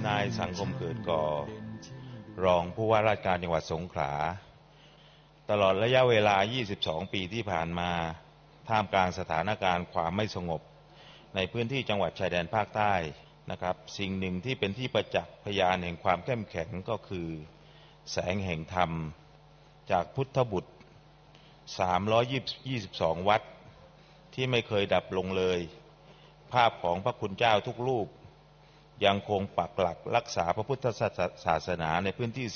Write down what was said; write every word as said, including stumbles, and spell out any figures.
นายสังคมเกิดก่อรองผู้ว่าราชการจังหวัดสงขลาตลอดระยะเวลายี่สิบสองปีที่ผ่านมาท่ามกลางสถานการณ์ความไม่สงบในพื้นที่จังหวัดชายแดนภาคใต้นะครับสิ่งหนึ่งที่เป็นที่ประจักษ์พยานแห่งความเข้มแข็งก็คือแสงแห่งธรรมจากพุทธบุตรสามร้อยยี่สิบสองวัดที่ไม่เคยดับลงเลยภาพของพระคุณเจ้าทุกรูปยังคงปักหลักรักษาพระพุทธศาสนาในพื้นที่